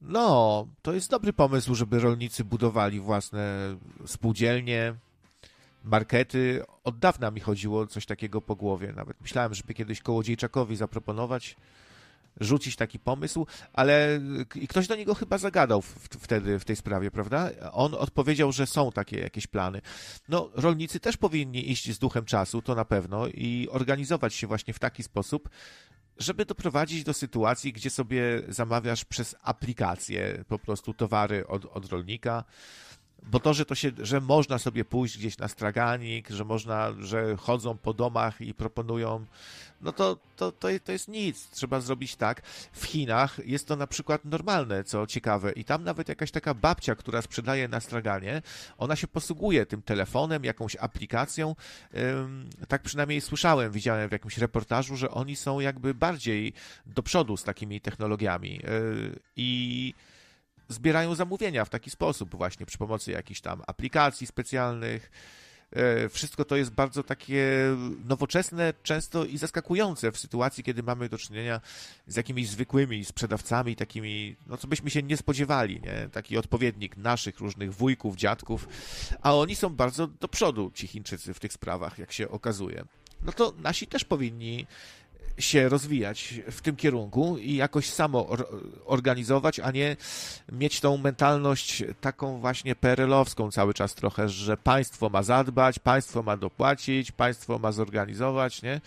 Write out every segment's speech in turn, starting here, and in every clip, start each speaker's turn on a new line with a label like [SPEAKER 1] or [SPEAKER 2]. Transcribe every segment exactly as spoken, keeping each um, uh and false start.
[SPEAKER 1] No, to jest dobry pomysł, żeby rolnicy budowali własne spółdzielnie, markety. Od dawna mi chodziło coś takiego po głowie. Nawet myślałem, żeby kiedyś Kołodziejczakowi zaproponować, rzucić taki pomysł, ale i ktoś do niego chyba zagadał w, wtedy w tej sprawie, prawda? On odpowiedział, że są takie jakieś plany. No, rolnicy też powinni iść z duchem czasu, to na pewno, i organizować się właśnie w taki sposób, żeby doprowadzić do sytuacji, gdzie sobie zamawiasz przez aplikację po prostu towary od, od rolnika, bo to, że to się, że można sobie pójść gdzieś na straganik, że można, że chodzą po domach i proponują, no to, to, to, to jest nic. Trzeba zrobić tak. W Chinach jest to na przykład normalne, co ciekawe, i tam nawet jakaś taka babcia, która sprzedaje na straganie, ona się posługuje tym telefonem, jakąś aplikacją. Ym, tak przynajmniej słyszałem, widziałem w jakimś reportażu, że oni są jakby bardziej do przodu z takimi technologiami. Yy, I zbierają zamówienia w taki sposób właśnie przy pomocy jakichś tam aplikacji specjalnych. Wszystko to jest bardzo takie nowoczesne, często i zaskakujące w sytuacji, kiedy mamy do czynienia z jakimiś zwykłymi sprzedawcami, takimi, no co byśmy się nie spodziewali, nie? Taki odpowiednik naszych różnych wujków, dziadków, a oni są bardzo do przodu, ci Chińczycy, w tych sprawach, jak się okazuje. No to nasi też powinni się rozwijać w tym kierunku i jakoś samo organizować, a nie mieć tą mentalność taką właśnie P R L-owską cały czas trochę, że państwo ma zadbać, państwo ma dopłacić, państwo ma zorganizować, nie?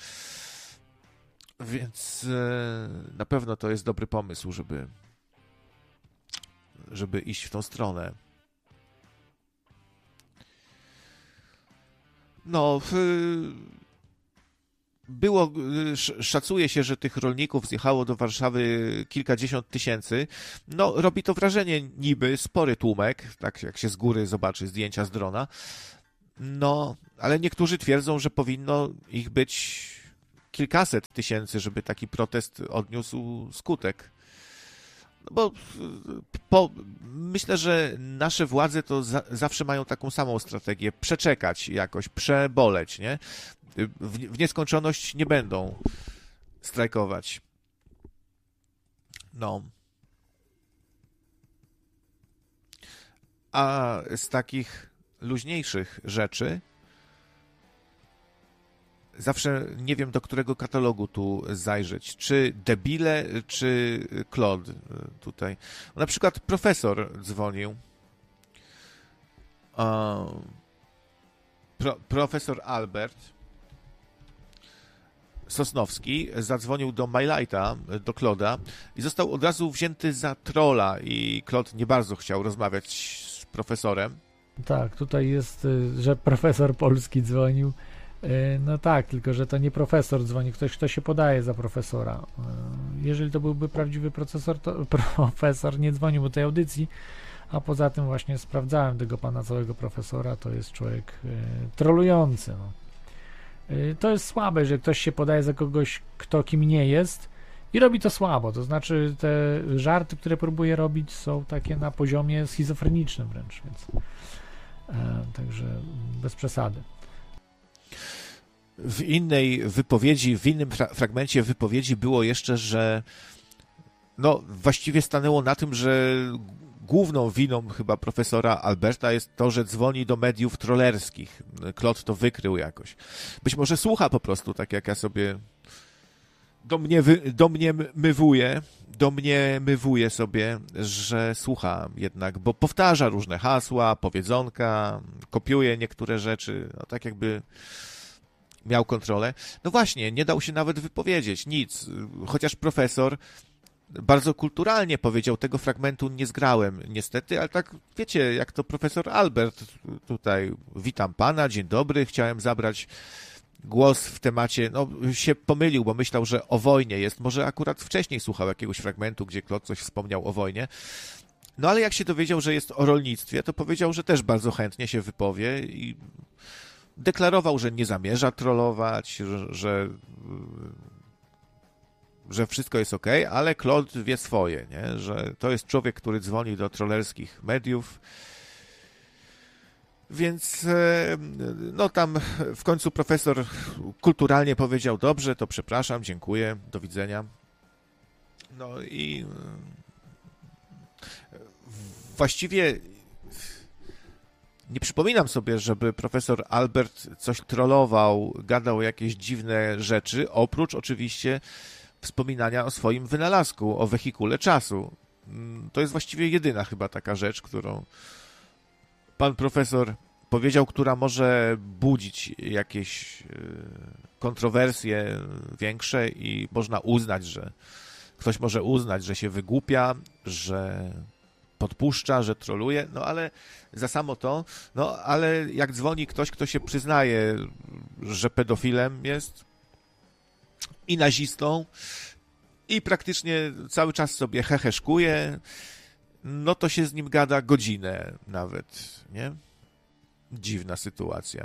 [SPEAKER 1] Więc na pewno to jest dobry pomysł, żeby żeby iść w tą stronę. No, w Było, szacuje się, że tych rolników zjechało do Warszawy kilkadziesiąt tysięcy. No, robi to wrażenie niby spory tłumek, tak jak się z góry zobaczy zdjęcia z drona. No, ale niektórzy twierdzą, że powinno ich być kilkaset tysięcy, żeby taki protest odniósł skutek. No bo po, myślę, że nasze władze to za, zawsze mają taką samą strategię, przeczekać jakoś, przeboleć, nie? W, w nieskończoność nie będą strajkować. No. A z takich luźniejszych rzeczy zawsze nie wiem, do którego katalogu tu zajrzeć. Czy Debile, czy Claude tutaj. Na przykład profesor dzwonił. Pro, profesor Albert Sosnowski zadzwonił do MyLighta, do Claude'a i został od razu wzięty za trolla i Claude nie bardzo chciał rozmawiać z profesorem.
[SPEAKER 2] Tak, tutaj jest, że profesor polski dzwonił. No tak, tylko że to nie profesor dzwoni, ktoś, kto się podaje za profesora. Jeżeli to byłby prawdziwy procesor, to profesor nie dzwonił do tej audycji, a poza tym właśnie sprawdzałem tego pana całego profesora, to jest człowiek trolujący. No. To jest słabe, że ktoś się podaje za kogoś, kto kim nie jest i robi to słabo, to znaczy te żarty, które próbuje robić, są takie na poziomie schizofrenicznym wręcz, więc e, także bez przesady.
[SPEAKER 1] W innej wypowiedzi, w innym fra- fragmencie wypowiedzi było jeszcze, że no właściwie stanęło na tym, że główną winą chyba profesora Alberta jest to, że dzwoni do mediów trollerskich. Claude to wykrył jakoś. Być może słucha po prostu, tak jak ja sobie do mnie, wy, do mnie mywuje, do mnie mywuje sobie, że słucha jednak, bo powtarza różne hasła, powiedzonka, kopiuje niektóre rzeczy, no tak jakby miał kontrolę. No właśnie, nie dał się nawet wypowiedzieć, nic. Chociaż profesor bardzo kulturalnie powiedział, tego fragmentu nie zgrałem niestety, ale tak wiecie, jak to profesor Albert tutaj, witam pana, dzień dobry, chciałem zabrać głos w temacie, no się pomylił, bo myślał, że o wojnie jest, może akurat wcześniej słuchał jakiegoś fragmentu, gdzie Claude coś wspomniał o wojnie, no ale jak się dowiedział, że jest o rolnictwie, to powiedział, że też bardzo chętnie się wypowie i deklarował, że nie zamierza trollować, że, że że wszystko jest ok, ale Claude wie swoje, nie? Że to jest człowiek, który dzwoni do trollerskich mediów, więc no tam w końcu profesor kulturalnie powiedział, dobrze, to przepraszam, dziękuję, do widzenia. No i właściwie nie przypominam sobie, żeby profesor Albert coś trollował, gadał jakieś dziwne rzeczy, oprócz oczywiście wspominania o swoim wynalazku, o wehikule czasu. To jest właściwie jedyna chyba taka rzecz, którą pan profesor powiedział, która może budzić jakieś kontrowersje większe i można uznać, że ktoś może uznać, że się wygłupia, że podpuszcza, że troluje, no ale za samo to, no ale jak dzwoni ktoś, kto się przyznaje, że pedofilem jest i nazistą i praktycznie cały czas sobie heheszkuje, no to się z nim gada godzinę nawet, nie? Dziwna sytuacja.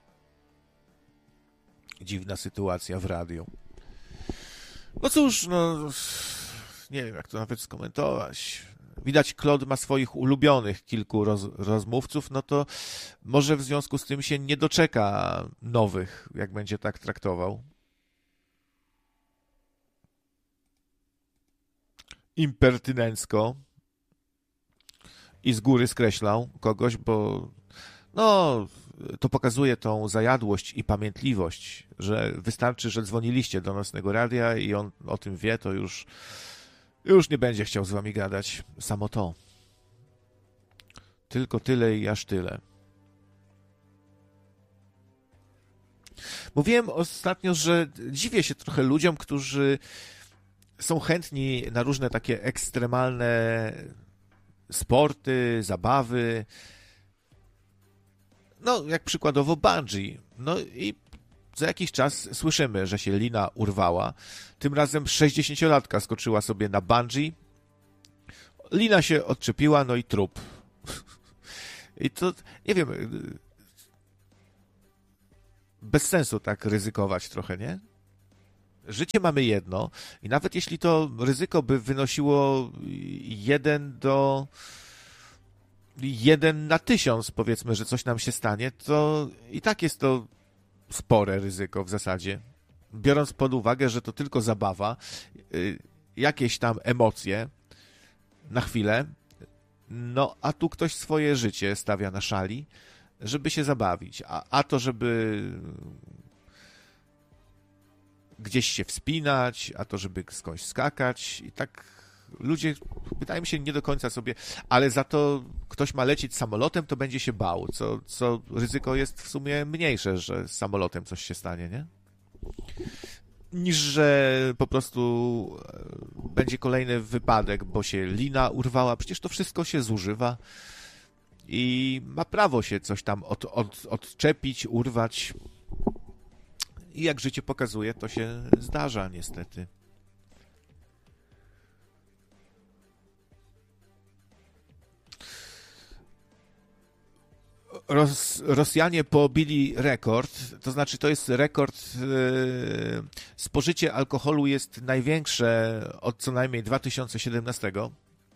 [SPEAKER 1] Dziwna sytuacja w radiu. No cóż, no nie wiem, jak to nawet skomentować. Widać, Claude ma swoich ulubionych kilku roz, rozmówców, no to może w związku z tym się nie doczeka nowych, jak będzie tak traktował. Impertynencko i z góry skreślał kogoś, bo no, to pokazuje tą zajadłość i pamiętliwość, że wystarczy, że dzwoniliście do nocnego radia i on o tym wie, to już już nie będzie chciał z wami gadać. Samo to. Tylko tyle i aż tyle. Mówiłem ostatnio, że dziwię się trochę ludziom, którzy są chętni na różne takie ekstremalne sporty, zabawy. No, jak przykładowo bungee. No i za jakiś czas słyszymy, że się lina urwała. Tym razem sześćdziesięciolatka skoczyła sobie na bungee. Lina się odczepiła, no i trup. I to, nie wiem, bez sensu tak ryzykować trochę, nie? Życie mamy jedno i nawet jeśli to ryzyko by wynosiło jeden do... jeden na tysiąc, powiedzmy, że coś nam się stanie, to i tak jest to spore ryzyko w zasadzie. Biorąc pod uwagę, że to tylko zabawa, jakieś tam emocje na chwilę, no a tu ktoś swoje życie stawia na szali, żeby się zabawić, a, a to, żeby gdzieś się wspinać, a to, żeby skądś skakać i tak ludzie, wydaje mi się, nie do końca sobie, ale za to ktoś ma lecieć samolotem, to będzie się bał, co, co ryzyko jest w sumie mniejsze, że z samolotem coś się stanie, nie? Niż, że po prostu będzie kolejny wypadek, bo się lina urwała. Przecież to wszystko się zużywa i ma prawo się coś tam od, od, odczepić, urwać. I jak życie pokazuje, to się zdarza niestety. Ros, Rosjanie pobili rekord, to znaczy to jest rekord, yy, spożycie alkoholu jest największe od co najmniej dwa tysiące siedemnastego.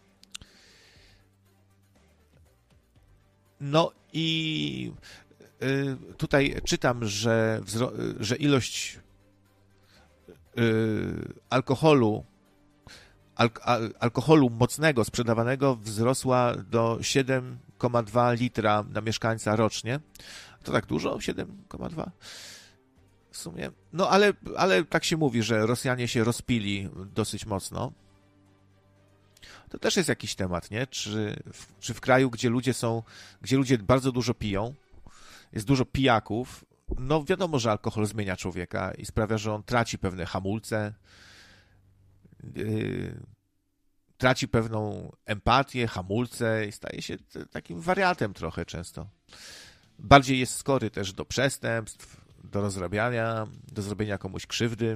[SPEAKER 1] No i yy, tutaj czytam, że, wzro, że ilość yy, alkoholu al, al, alkoholu mocnego sprzedawanego wzrosła do siedem przecinek dwa litra na mieszkańca rocznie. To tak dużo? siedem przecinek dwa? W sumie. No ale, ale tak się mówi, że Rosjanie się rozpili dosyć mocno. To też jest jakiś temat, nie? Czy w, czy w kraju, gdzie ludzie są, gdzie ludzie bardzo dużo piją, jest dużo pijaków, no wiadomo, że alkohol zmienia człowieka i sprawia, że on traci pewne hamulce, yy, traci pewną empatię, hamulce i staje się takim wariatem trochę często. Bardziej jest skory też do przestępstw, do rozrabiania, do zrobienia komuś krzywdy.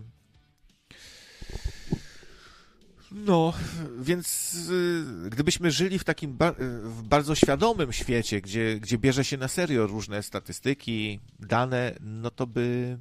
[SPEAKER 1] No, więc gdybyśmy żyli w takim ba- w bardzo świadomym świecie, gdzie, gdzie bierze się na serio różne statystyki, dane, no to by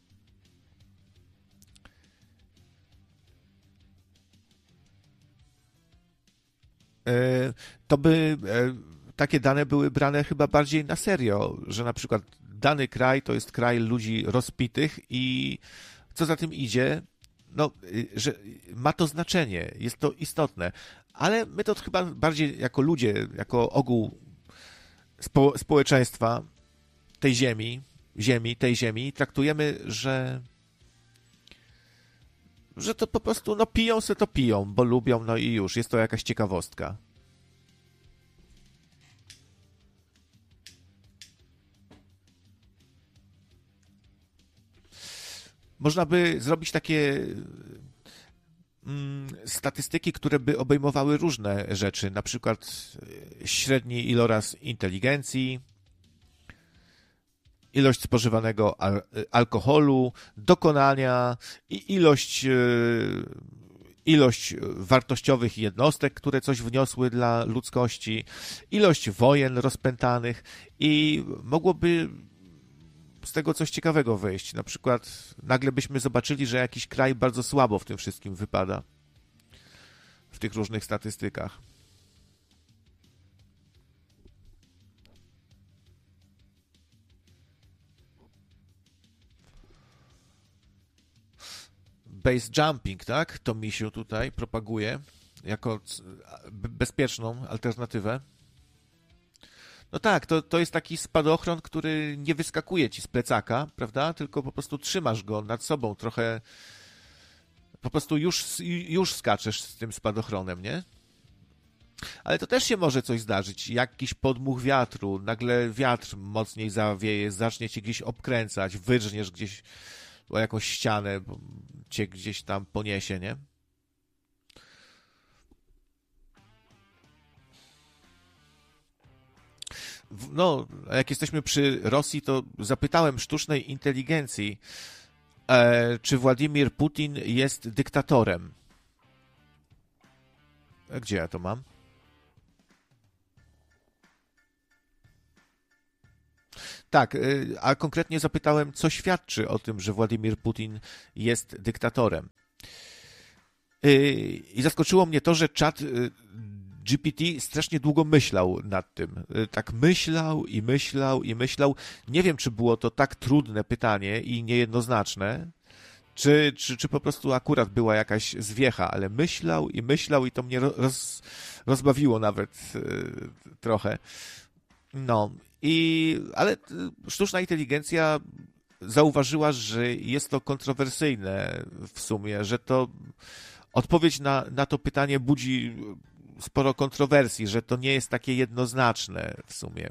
[SPEAKER 1] to by takie dane były brane chyba bardziej na serio, że na przykład dany kraj to jest kraj ludzi rozpitych i co za tym idzie, no, że ma to znaczenie, jest to istotne, ale my to chyba bardziej jako ludzie, jako ogół spo, społeczeństwa tej ziemi, ziemi, tej ziemi, traktujemy, że że to po prostu, no piją se to piją, bo lubią, no i już, jest to jakaś ciekawostka. Można by zrobić takie mm, statystyki, które by obejmowały różne rzeczy, na przykład średni iloraz inteligencji, ilość spożywanego al- alkoholu, dokonania i ilość, ilość wartościowych jednostek, które coś wniosły dla ludzkości, ilość wojen rozpętanych i mogłoby z tego coś ciekawego wyjść. Na przykład nagle byśmy zobaczyli, że jakiś kraj bardzo słabo w tym wszystkim wypada. W tych różnych statystykach. Base jumping, tak? To mi się tutaj propaguje jako bezpieczną alternatywę. No tak, to, to jest taki spadochron, który nie wyskakuje ci z plecaka, prawda? Tylko po prostu trzymasz go nad sobą trochę. Po prostu już, już skaczesz z tym spadochronem, nie? Ale to też się może coś zdarzyć. Jakiś podmuch wiatru, nagle wiatr mocniej zawieje, zacznie cię gdzieś obkręcać, wyrżniesz gdzieś o jakąś ścianę, bo cię gdzieś tam poniesie, nie? No, a jak jesteśmy przy Rosji, to zapytałem sztucznej inteligencji, e, czy Władimir Putin jest dyktatorem. A gdzie ja to mam? Tak, a konkretnie zapytałem, co świadczy o tym, że Władimir Putin jest dyktatorem. I zaskoczyło mnie to, że czat G P T strasznie długo myślał nad tym. Tak myślał i myślał i myślał. Nie wiem, czy było to tak trudne pytanie i niejednoznaczne, czy, czy, czy po prostu akurat była jakaś zwiecha, ale myślał i myślał i to mnie roz, rozbawiło nawet yy, trochę. No, i, ale sztuczna inteligencja zauważyła, że jest to kontrowersyjne w sumie, że to odpowiedź na, na to pytanie budzi sporo kontrowersji, że to nie jest takie jednoznaczne w sumie.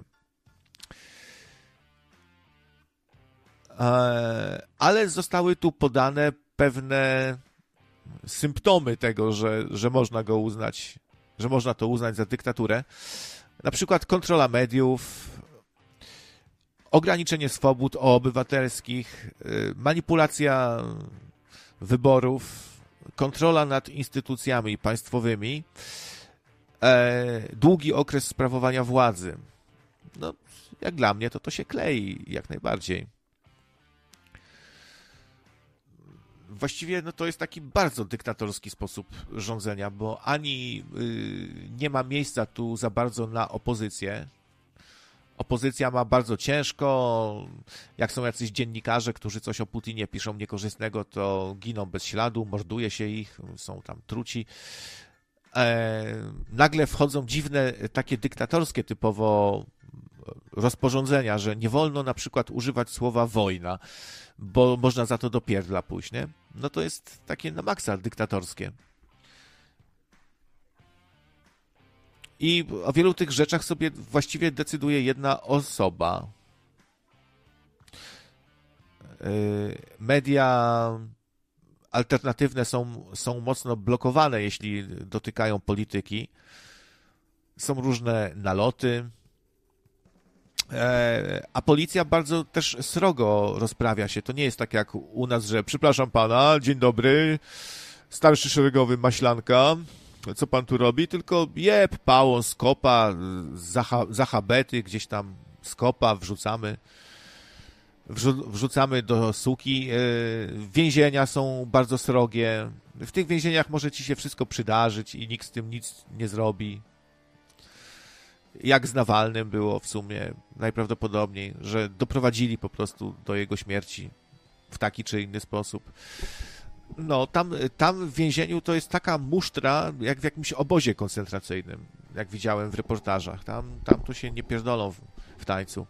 [SPEAKER 1] Ale zostały tu podane pewne symptomy tego, że, że można go uznać, że można to uznać za dyktaturę. Na przykład kontrola mediów, ograniczenie swobód obywatelskich, manipulacja wyborów, kontrola nad instytucjami państwowymi, długi okres sprawowania władzy. No, jak dla mnie, to to się klei jak najbardziej. Właściwie no, to jest taki bardzo dyktatorski sposób rządzenia, bo ani y, nie ma miejsca tu za bardzo na opozycję. Opozycja ma bardzo ciężko. Jak są jacyś dziennikarze, którzy coś o Putinie piszą niekorzystnego, to giną bez śladu, morduje się ich, są tam truci. E, nagle wchodzą dziwne, takie dyktatorskie typowo rozporządzenia, że nie wolno na przykład używać słowa wojna, bo można za to do pierdla pójść, nie? No to jest takie na maksa dyktatorskie. I o wielu tych rzeczach sobie właściwie decyduje jedna osoba. Media alternatywne są, są mocno blokowane, jeśli dotykają polityki. Są różne naloty. A policja bardzo też srogo rozprawia się. To nie jest tak jak u nas, że przepraszam pana, dzień dobry, starszy szeregowy maślanka, co pan tu robi? Tylko jeb, pałą, skopa, zacha, zachabety, gdzieś tam skopa wrzucamy. Wrzu, wrzucamy do suki. Więzienia są bardzo srogie. W tych więzieniach może ci się wszystko przydarzyć i nikt z tym nic nie zrobi. Jak z Nawalnym było w sumie najprawdopodobniej, że doprowadzili po prostu do jego śmierci w taki czy inny sposób. No, tam, tam w więzieniu to jest taka musztra, jak w jakimś obozie koncentracyjnym, jak widziałem w reportażach. Tam, tam to się nie pierdolą w, w tańcu.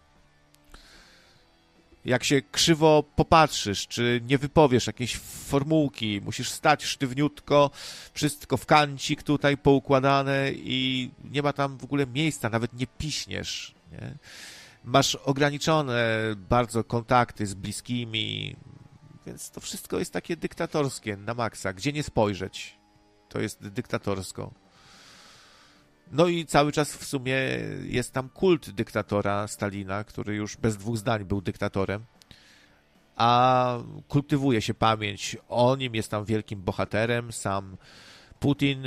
[SPEAKER 1] Jak się krzywo popatrzysz, czy nie wypowiesz jakiejś formułki, musisz stać sztywniutko, wszystko w kancik tutaj poukładane i nie ma tam w ogóle miejsca, nawet nie piśniesz, nie? Masz ograniczone bardzo kontakty z bliskimi, więc to wszystko jest takie dyktatorskie na maksa. Gdzie nie spojrzeć, to jest dyktatorsko. No i cały czas w sumie jest tam kult dyktatora Stalina, który już bez dwóch zdań był dyktatorem, a kultywuje się pamięć o nim, jest tam wielkim bohaterem, sam Putin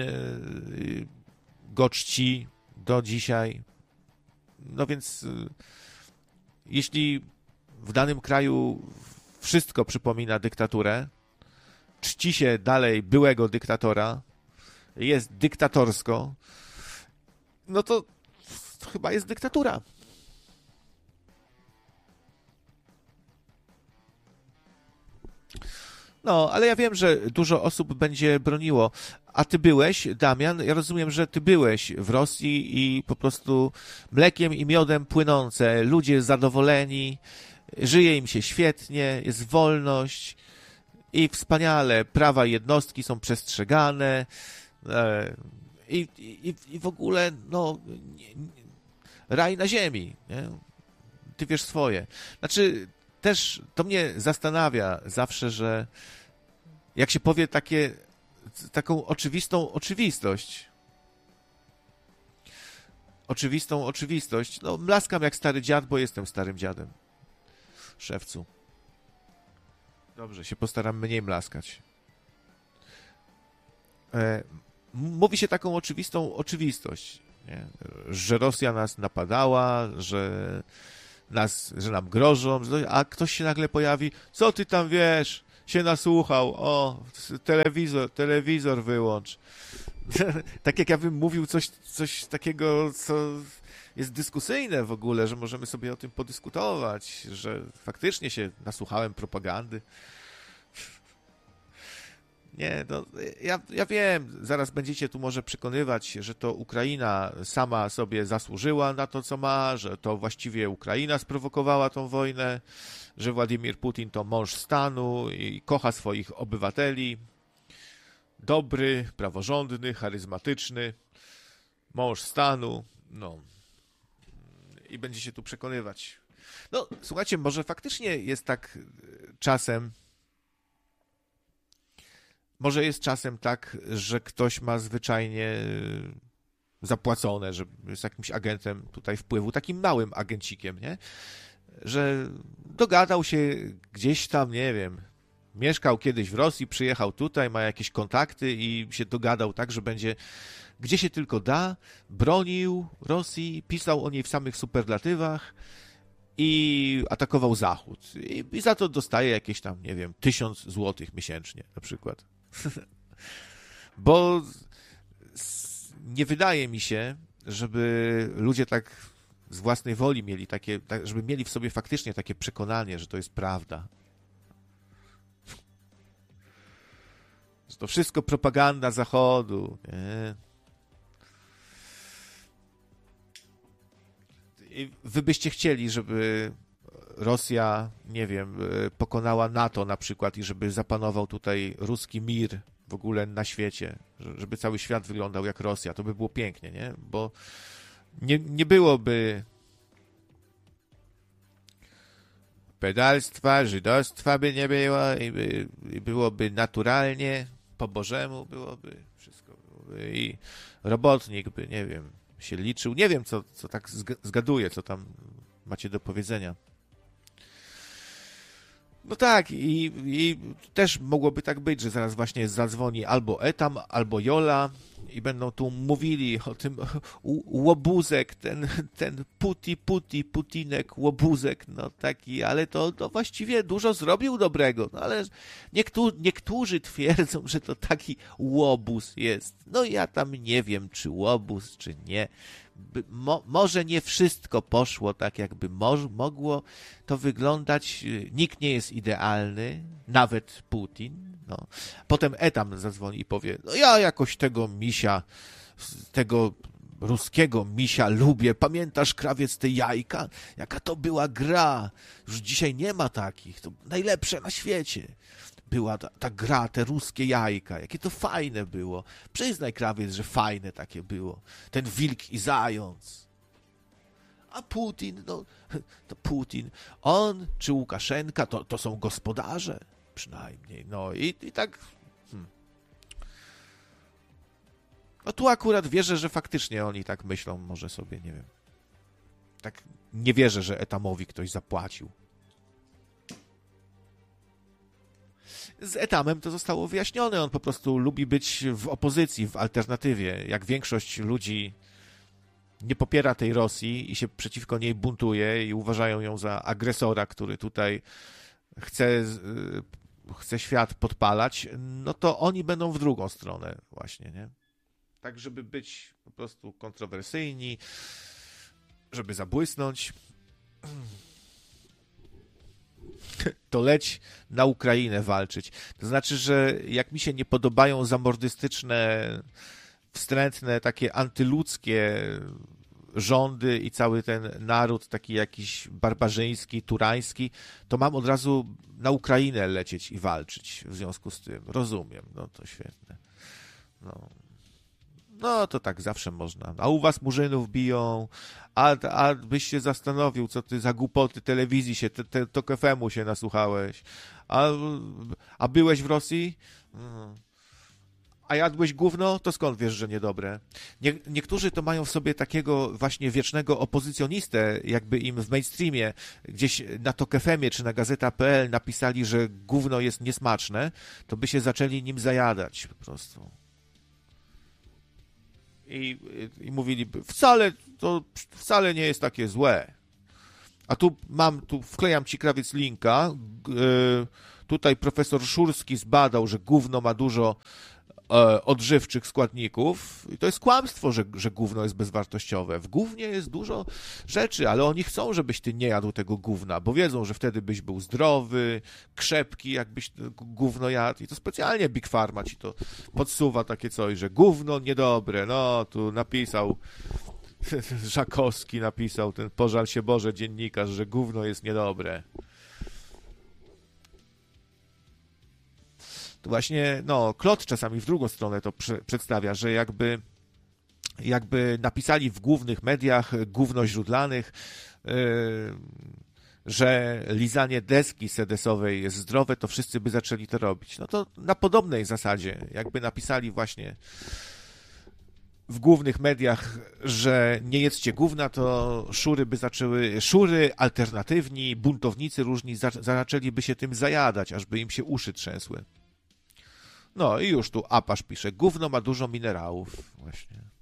[SPEAKER 1] go czci do dzisiaj. No więc jeśli w danym kraju wszystko przypomina dyktaturę, czci się dalej byłego dyktatora, jest dyktatorsko, no to, to chyba jest dyktatura. No, ale ja wiem, że dużo osób będzie broniło. A ty byłeś, Damian, ja rozumiem, że ty byłeś w Rosji i po prostu mlekiem i miodem płynące, ludzie zadowoleni, żyje im się świetnie, jest wolność i wspaniale, prawa jednostki są przestrzegane i, i, i w ogóle, no, nie, nie, raj na ziemi, nie? Ty wiesz swoje. Znaczy, też to mnie zastanawia zawsze, że jak się powie takie, taką oczywistą oczywistość, oczywistą oczywistość, no mlaskam jak stary dziad, bo jestem starym dziadem, szewcu. Dobrze, się postaram mniej mlaskać. E, mówi się taką oczywistą oczywistość, nie? Że Rosja nas napadała, że nas, że nam grożą, a ktoś się nagle pojawi, co ty tam wiesz, się nasłuchał, o, telewizor, telewizor wyłącz. Tak jak ja bym mówił coś, coś takiego, co jest dyskusyjne w ogóle, że możemy sobie o tym podyskutować, że faktycznie się nasłuchałem propagandy. Nie, no, ja, ja wiem, zaraz będziecie tu może przekonywać, że to Ukraina sama sobie zasłużyła na to, co ma, że to właściwie Ukraina sprowokowała tą wojnę, że Władimir Putin to mąż stanu i kocha swoich obywateli. Dobry, praworządny, charyzmatyczny, mąż stanu, no. I będziecie tu przekonywać. No, słuchajcie, może faktycznie jest tak czasem, Może jest czasem tak, że ktoś ma zwyczajnie zapłacone, że jest jakimś agentem tutaj wpływu, takim małym agencikiem, nie? Że dogadał się gdzieś tam, nie wiem, mieszkał kiedyś w Rosji, przyjechał tutaj, ma jakieś kontakty i się dogadał tak, że będzie gdzie się tylko da, bronił Rosji, pisał o niej w samych superlatywach i atakował Zachód. I, i za to dostaje jakieś tam, nie wiem, tysiąc złotych miesięcznie na przykład. Bo nie wydaje mi się, żeby ludzie tak z własnej woli mieli takie, żeby mieli w sobie faktycznie takie przekonanie, że to jest prawda. Że to wszystko propaganda Zachodu. Nie? I wy byście chcieli, żeby Rosja, nie wiem, pokonała NATO na przykład i żeby zapanował tutaj ruski mir w ogóle na świecie, żeby cały świat wyglądał jak Rosja, to by było pięknie, nie? Bo nie, nie byłoby pedalstwa, żydostwa by nie było i, by, i byłoby naturalnie, po Bożemu byłoby wszystko. Byłoby, i robotnik by, nie wiem, się liczył. Nie wiem, co, co tak zgaduję, co tam macie do powiedzenia. No tak, i, i też mogłoby tak być, że zaraz właśnie zadzwoni albo Etam, albo Jola i będą tu mówili o tym łobuzek, ten, ten puti, puti, putinek, łobuzek, no taki, ale to, to właściwie dużo zrobił dobrego, no ale niektó, niektórzy twierdzą, że to taki łobuz jest. No ja tam nie wiem, czy łobuz, czy nie. Mo, może nie wszystko poszło tak, jakby mo, mogło to wyglądać. Nikt nie jest idealny, nawet Putin, No. Potem Etam zadzwoni i powie, no ja jakoś tego misia, tego ruskiego misia lubię. Pamiętasz, krawiec, te jajka? Jaka to była gra? Już dzisiaj nie ma takich. To najlepsze na świecie. Była ta, ta gra, te ruskie jajka. Jakie to fajne było. Przyznaj, krawiec, że fajne takie było. Ten wilk i zając. A Putin, no, to Putin, on czy Łukaszenka, to, to są gospodarze przynajmniej. No i, i tak... Hmm. No tu akurat wierzę, że faktycznie oni tak myślą, może sobie, nie wiem. Tak nie wierzę, że Etamowi ktoś zapłacił. Z Etamem to zostało wyjaśnione. On po prostu lubi być w opozycji, w alternatywie. Jak większość ludzi nie popiera tej Rosji i się przeciwko niej buntuje i uważają ją za agresora, który tutaj chce, chce świat podpalać, no to oni będą w drugą stronę właśnie, nie? Tak, żeby być po prostu kontrowersyjni, żeby zabłysnąć, to leć na Ukrainę walczyć. To znaczy, że jak mi się nie podobają zamordystyczne, wstrętne, takie antyludzkie rządy i cały ten naród taki jakiś barbarzyński, turański, to mam od razu na Ukrainę lecieć i walczyć w związku z tym. Rozumiem, no to świetne. No. No, to tak zawsze można. A u was murzynów biją, a, a byś się zastanowił, co ty za głupoty telewizji się, te, te, to K F M-u się nasłuchałeś. A, a byłeś w Rosji? A jadłeś gówno? To skąd wiesz, że niedobre? Nie, niektórzy to mają w sobie takiego właśnie wiecznego opozycjonistę, jakby im w mainstreamie, gdzieś na to K F M-ie czy na gazeta kropka p l napisali, że gówno jest niesmaczne, to by się zaczęli nim zajadać po prostu. I, i mówiliby, wcale, to wcale nie jest takie złe. A tu mam, tu wklejam ci, krawiec, linka. Yy, tutaj profesor Szurski zbadał, że gówno ma dużo e, odżywczych składników. I to jest kłamstwo, że, że gówno jest bezwartościowe. W gównie jest dużo rzeczy, ale oni chcą, żebyś ty nie jadł tego gówna, bo wiedzą, że wtedy byś był zdrowy, krzepki, jakbyś gówno jadł. I to specjalnie Big Pharma ci to podsuwa takie coś, że gówno niedobre. No, tu napisał Żakowski, napisał ten pożal się Boże dziennikarz, że gówno jest niedobre. To właśnie, no, Klot czasami w drugą stronę to prze, przedstawia, że jakby, jakby napisali w głównych mediach gówno źródlanych, yy, że lizanie deski sedesowej jest zdrowe, to wszyscy by zaczęli to robić. No to na podobnej zasadzie, jakby napisali właśnie w głównych mediach, że nie jedzcie gówna, to szury by zaczęły, szury alternatywni, buntownicy różni za, zaczęliby się tym zajadać, aż by im się uszy trzęsły. No i już tu Apasz pisze, gówno ma dużo minerałów. Właśnie.